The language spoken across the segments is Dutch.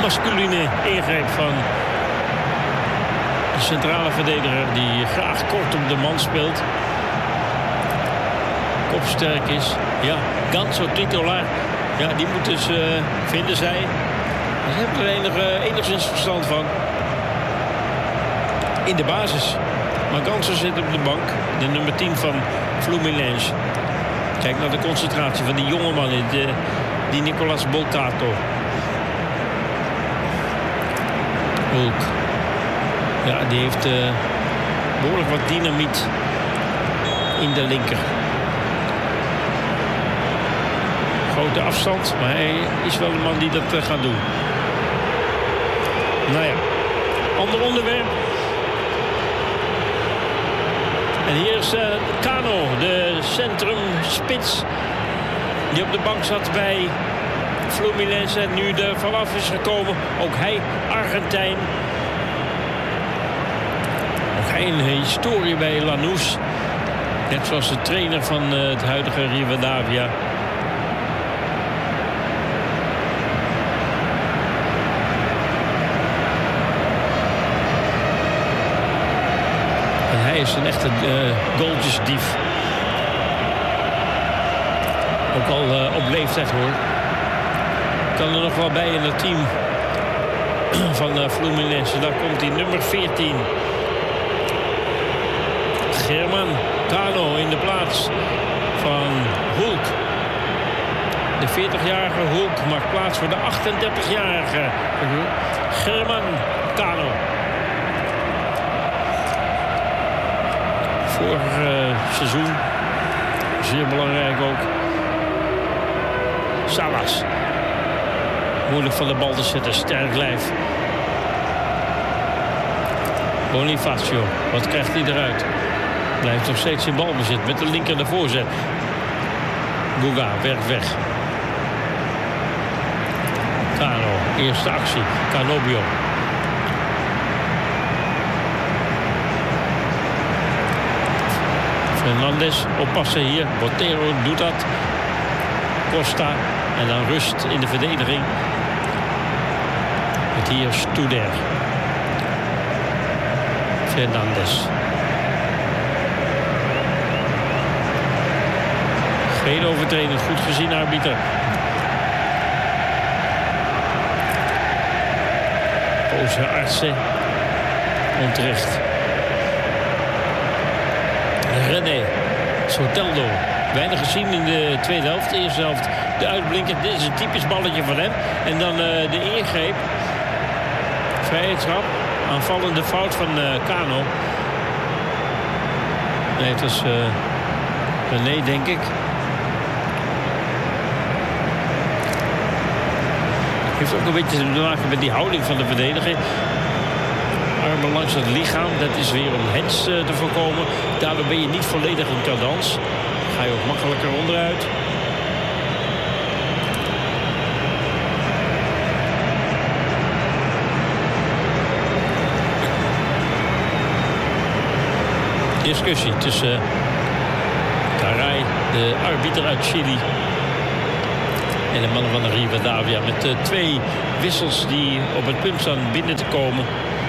masculine ingreep van de centrale verdediger die graag kort op de man speelt. Kopsterk is. Ja, Ganso titulaar. Ja, die moet dus vinden zij. Ze hebben er enigszins verstand van. In de basis. Maar Ganso zit op de bank. De nummer 10 van Fluminense. Kijk naar de concentratie van die jongeman. Die Nicolas Boltato. Hulk. Ja, die heeft behoorlijk wat dynamiet in de linker. Grote afstand, maar hij is wel een man die dat gaat doen. Nou ja, ander onderwerp. En hier is Cano, de centrumspits. Die op de bank zat bij Fluminense en nu er vanaf is gekomen. Ook hij Argentijn. Ook hij een historie bij Lanús. Net zoals de trainer van het huidige Rivadavia. En hij is een echte goaltjesdief. Ook al op leeftijd hoor. Kan er nog wel bij in het team van Fluminense. Daar komt hij, nummer 14. Germán Cano in de plaats van Hulk. De 40-jarige Hulk maakt plaats voor de 38-jarige Germán Cano. Vorig seizoen, zeer belangrijk ook. Salas. Moeilijk van de bal te zetten, sterk lijf. Bonifacio, wat krijgt hij eruit? Blijft nog steeds in balbezit met de linker de voorzet. Guga werkt weg. Cano, eerste actie. Canobio. Fernandes, oppassen hier. Botero doet dat. Costa. En dan rust in de verdediging. Met hier Studer. Fernandes. Geen overtreding, goed gezien arbiter. Boze artsen. Onterecht. René. Soteldo. Weinig gezien in de tweede helft. De eerste helft de uitblinker. Dit is een typisch balletje van hem. En dan de ingreep. Vrije trap. Aanvallende fout van Cano. Nee, het was René, denk ik. Heeft ook een beetje te maken met die houding van de verdediger. Armen langs het lichaam. Dat is weer om hands te voorkomen. Daardoor ben je niet volledig in cadans. Ga je ook makkelijker onderuit. Discussie tussen Garay, de arbiter uit Chili, en de mannen van de Rivadavia. Met 2 wissels die op het punt staan binnen te komen.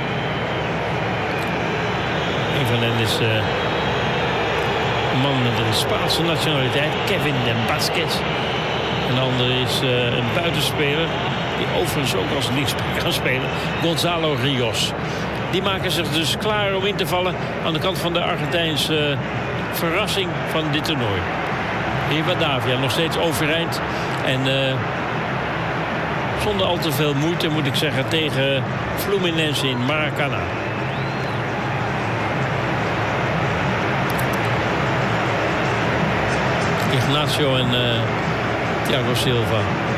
Een van hen is een man met een Spaanse nationaliteit, Kevin Vasquez. En de andere is een buitenspeler, die overigens ook als linksback kan spelen, Gonzalo Rios. Die maken zich dus klaar om in te vallen aan de kant van de Argentijnse verrassing van dit toernooi. Rivadavia nog steeds overeind. En zonder al te veel moeite, moet ik zeggen, tegen Fluminense in Maracanã. Ignacio en Thiago Silva.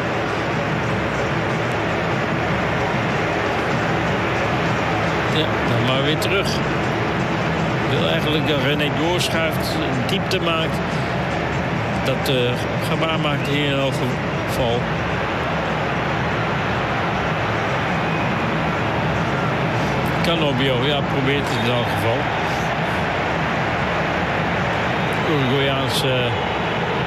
Ja, dan maar weer terug. Ik wil eigenlijk dat René doorschuift, diepte maakt. Dat gebaar maakt hier in elk geval. Canobio, ja, probeert het in elk geval. Uruguayaanse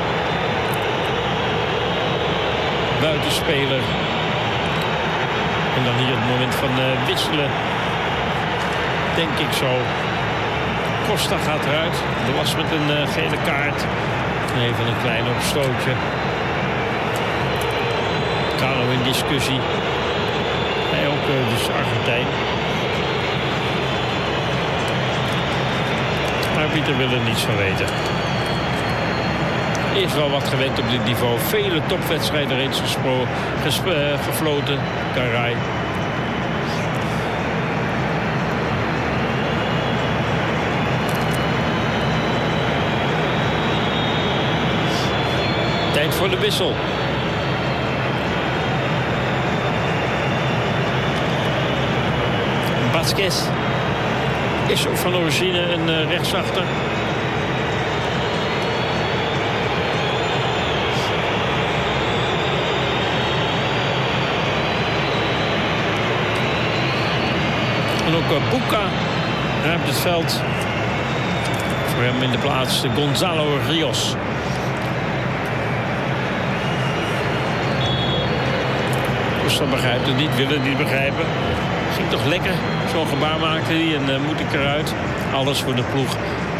buitenspeler En dan hier het moment van wisselen. Denk ik zo. Costa gaat eruit. De was met een gele kaart. Even een klein opstootje. Carlo in discussie. Hij ook dus Argentijn. Maar Pieter wil er niets van weten. Is wel wat gewend op dit niveau. Vele topwedstrijden reeds gefloten. Garay. Tijd voor de wissel. Vasquez is ook van origine een rechtsachter. En ook Buca ruimt het veld. Voor hem in de plaats Gonzalo Rios. Costa begrijpt het niet, wil het niet begrijpen. Ging toch lekker. Zo'n gebaar maakte hij en moet ik eruit. Alles voor de ploeg.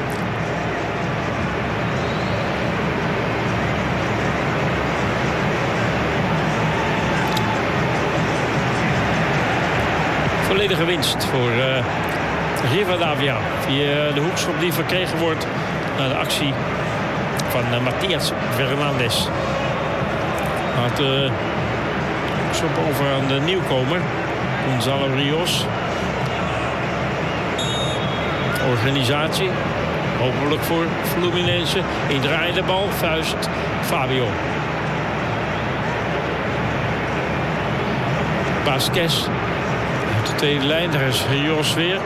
Volledige winst voor Rivadavia. Via de hoekschop die verkregen wordt na de actie van Matías Fernández. Had hoekschop over aan de nieuwkomer. Gonzalo Rios. Organisatie. Hopelijk voor Fluminense. Indraaiende bal. Vuist. Fabio. Vasquez. Uit de tweede lijn. Daar is Rios weer.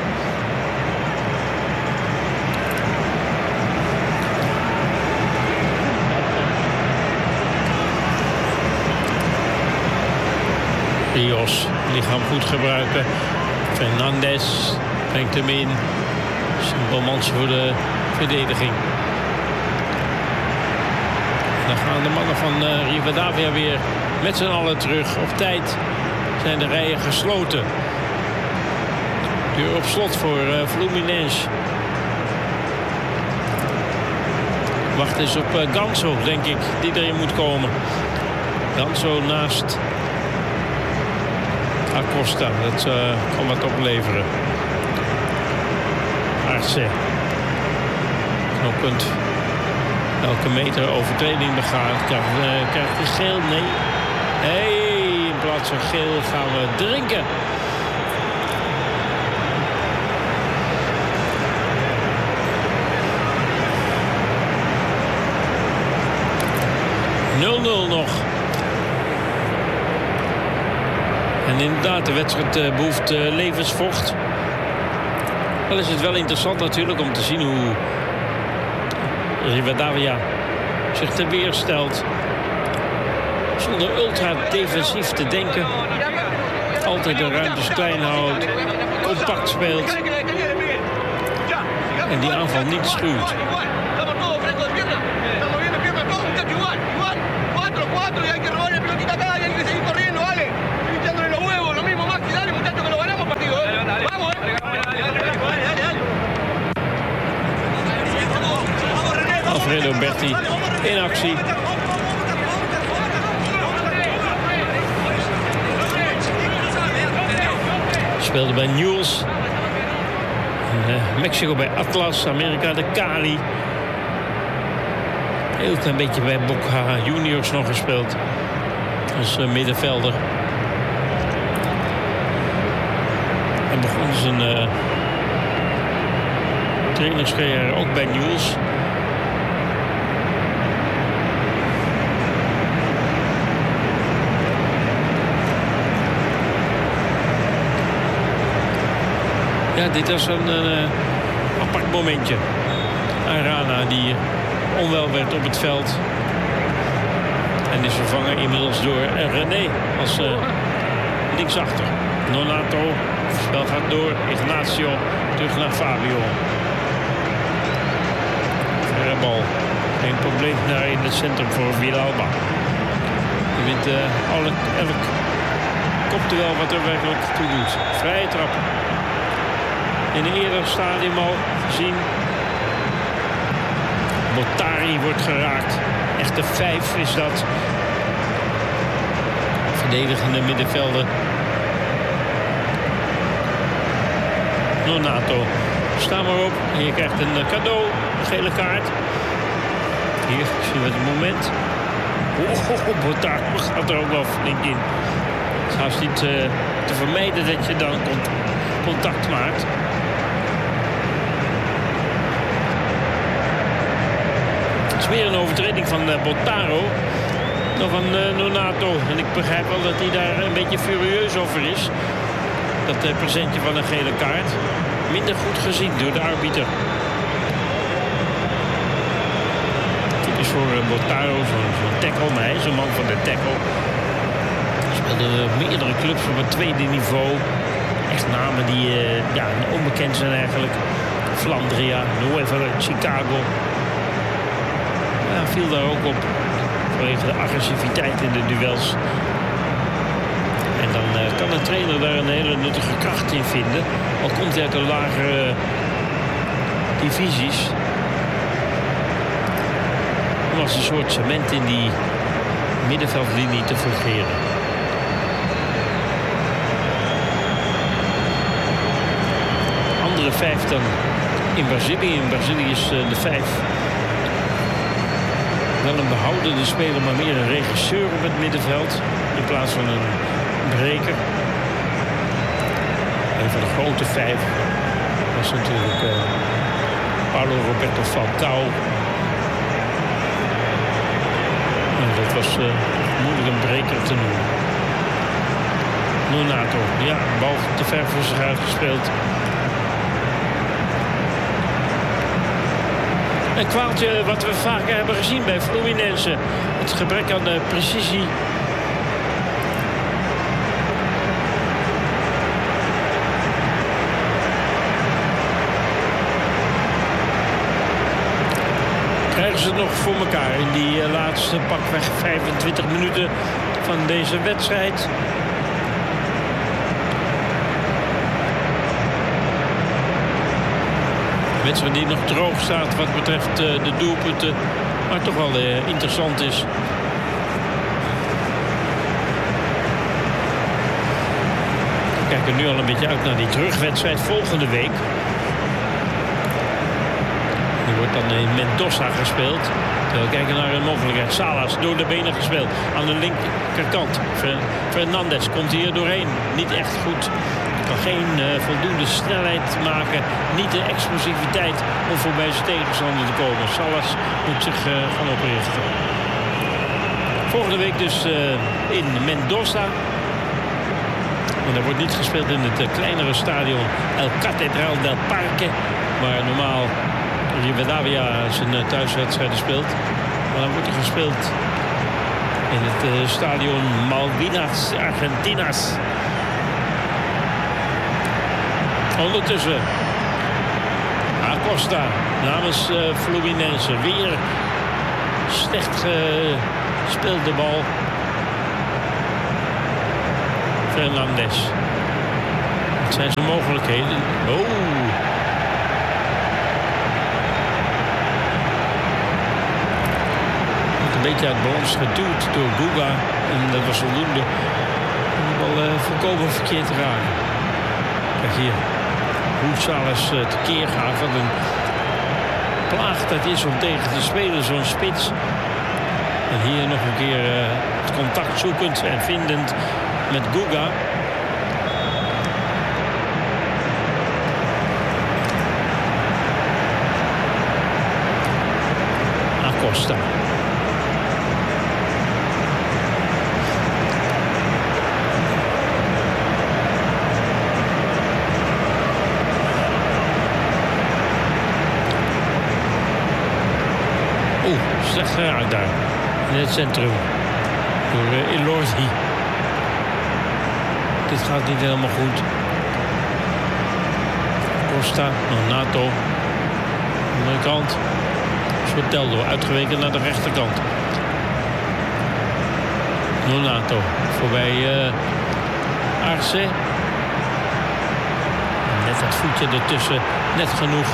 Rios, lichaam goed gebruiken. Fernandez brengt hem in. Simpelmans voor de verdediging. Dan gaan de mannen van Rivadavia weer met z'n allen terug. Op tijd zijn de rijen gesloten. Deur op slot voor Fluminense. Wacht eens op Ganso, denk ik, die erin moet komen. Ganso naast Acosta, dat kan wat opleveren. Arce. Knokkend. Elke meter overtreding begaat. Krijgt hij geel? Nee. Hey, in plaats van geel gaan we drinken. Nog. En inderdaad, de wedstrijd behoeft levensvocht. Wel is het wel interessant natuurlijk om te zien hoe Rivadavia zich te weer stelt. Zonder ultra defensief te denken. Altijd de ruimtes klein houdt. Compact speelt. En die aanval niet schuwt. Alfredo Berti in actie. Speelde bij Newell's. Mexico bij Atlas. Amerika de Cali. Heel klein beetje bij Boca Juniors nog gespeeld. Als middenvelder. En begon zijn trainerscarrière ook bij Newell's. Ja, dit was een apart momentje. Arana die onwel werd op het veld. En is vervangen inmiddels door René als linksachter. Nonato, het spel gaat door. Ignacio terug naar Fabio. Verre bal. Geen probleem daar in het centrum voor Villalba. Die wint elk kopduel wat er werkelijk toe doet. Vrije trap. In een eerder stadium al gezien. Bottari wordt geraakt. Echte 5 is dat. Verdedigende middenvelder. Nonato. Sta maar op. Je krijgt een cadeau. Een gele kaart. Hier zien we het moment. Bottari gaat er ook wel flink in. Het is haast niet te vermijden dat je dan contact maakt. Het is weer een overtreding van Bottaro. Nog van Nonato. En ik begrijp wel dat hij daar een beetje furieus over is. Dat presentje van een gele kaart. Minder goed gezien door de arbiter. Typisch voor Bottaro, zo'n tackle. Maar hij is een man van de tackle. Speelde meerdere clubs op het tweede niveau. Echt namen die onbekend zijn eigenlijk. Flandria, Nueva Chicago. Ja, viel daar ook op. Vanwege de agressiviteit in de duels. En dan kan een trainer daar een hele nuttige kracht in vinden. Al komt hij uit de lagere divisies. Om als een soort cement in die middenveldlinie te fungeren. Andere 5 dan in Brazilië. In Brazilië is de 5 wel een behoudende speler, maar meer een regisseur op het middenveld. In plaats van een breker. Een van de grote 5 was natuurlijk Paulo Roberto Falcao. Dat was moeilijk een breker te noemen. Nonato, ja, bal te ver voor zich uitgespeeld. Een kwaaltje wat we vaker hebben gezien bij Fluminense. Het gebrek aan precisie. Krijgen ze het nog voor elkaar in die laatste pakweg 25 minuten van deze wedstrijd? Een wedstrijd die nog droog staat wat betreft de doelpunten, maar toch wel interessant is. We kijken nu al een beetje uit naar die terugwedstrijd volgende week. Die wordt dan in Mendoza gespeeld. We kijken naar een mogelijkheid. Salas door de benen gespeeld. Aan de linkerkant. Fernandes komt hier doorheen. Niet echt goed. Kan geen voldoende snelheid maken. Niet de explosiviteit om voorbij zijn tegenstander te komen. Salas moet zich gaan oprichten. Volgende week dus in Mendoza. En er wordt niet gespeeld in het kleinere stadion El Catedral del Parque. Waar normaal Rivadavia zijn thuiswedstrijden speelt. Maar dan wordt er gespeeld in het stadion Malvinas Argentinas. Ondertussen Acosta namens Fluminense. Weer slecht gespeeld de bal. Fernandes. Wat zijn zijn mogelijkheden? Een beetje uit balans geduwd door Guga. En dat was voldoende om de bal volkomen verkeerd te raken. Kijk hier. Hoe Salas tekeer gaat. Wat een plaag dat is om tegen te spelen, zo'n spits. En hier nog een keer het contact zoekend en vindend met Guga. Acosta. Slecht geraakt daar. In het centrum. Door Elordi. Dit gaat niet helemaal goed. Costa, Nonato. Aan de andere kant. Soteldo uitgeweken naar de rechterkant. Nonato. Voorbij Arce. Net dat voetje ertussen, net genoeg.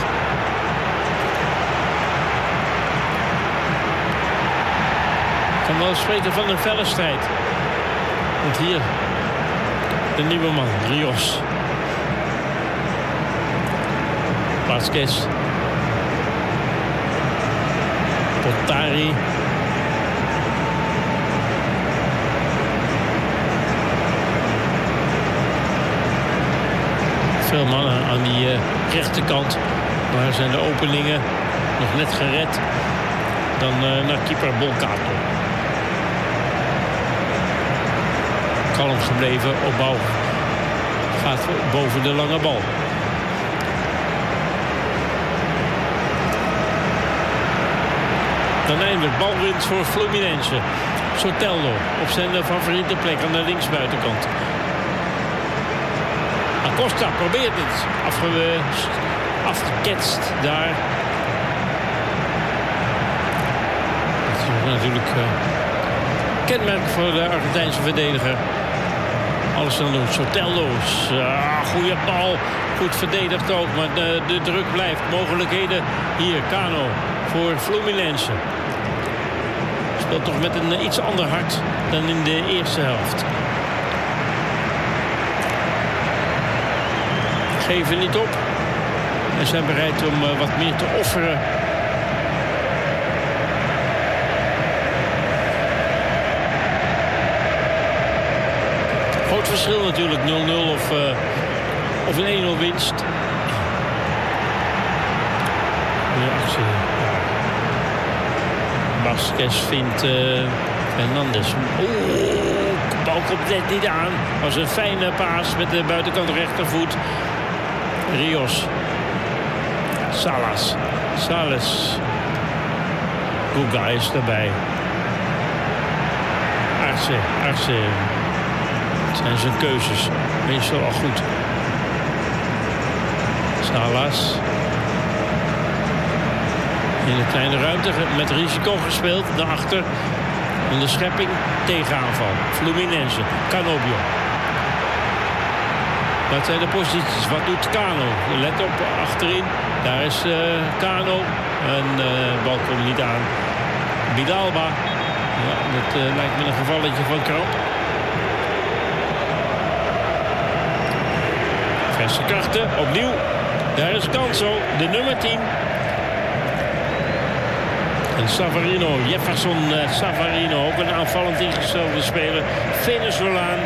Ik kan wel spreken van een felle strijd. Want hier, de nieuwe man, Rios. Vasquez. Portari. Veel mannen aan die rechterkant. Waar zijn de openingen nog net gered. Dan naar keeper Bolkato. Kalm gebleven, opbouw gaat boven de lange bal. Dan eindelijk balwinst voor Fluminense. Soteldo op zijn favoriete plek aan de linksbuitenkant. Acosta probeert het. Afgeketst daar. Dat is natuurlijk kenmerk voor de Argentijnse verdediger. Alles aan doen. Soteldo. Goede bal. Goed verdedigd ook. Maar de druk blijft. Mogelijkheden hier. Cano voor Fluminense. Speelt toch met een iets ander hart dan in de eerste helft. Geven niet op. En zijn bereid om wat meer te offeren. Groot verschil natuurlijk. 0-0 of een 1-0 winst. De actie. Vasquez vindt Fernandes. De bal komt net niet aan. Was een fijne paas met de buitenkant rechtervoet. Rios. Sales. Guga is erbij. Arce. Het zijn zijn keuzes. Meestal al goed. Salas. In een kleine ruimte met risico gespeeld. Daarachter een de schepping tegenaanval. Fluminense. Canobio. Wat zijn de posities? Wat doet Cano? Let op, achterin. Daar is Cano. En de bal komt niet aan. Bidalba. Ja, dat lijkt me een gevalletje van kramp. Verse krachten. Opnieuw. Daar is Canso. De nummer 10. En Savarino, Jefferson Savarino, ook een aanvallend ingestelde speler. Venezolaan.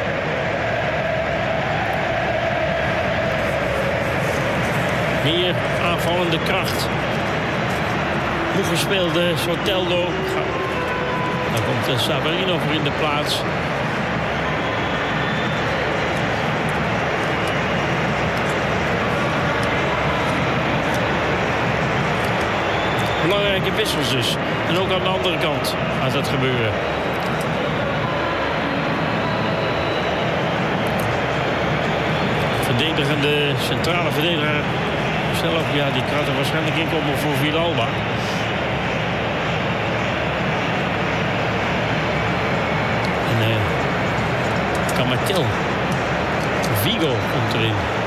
Meer aanvallende kracht. Hoe gespeelde Soteldo. Dan komt Savarino voor in de plaats. Belangrijke wissels dus. En ook aan de andere kant gaat dat gebeuren. Verdedigende, centrale verdediger. Zelf, ja, die gaat er waarschijnlijk in komen voor Villalba. En Camatel. Vigo komt erin.